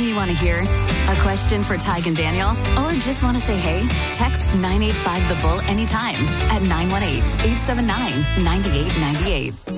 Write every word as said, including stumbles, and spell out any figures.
song you want to hear? A question for Tig and Daniel? Or just want to say hey? Text nine eight five The Bull anytime at nine one eight, eight seven nine, nine eight nine eight.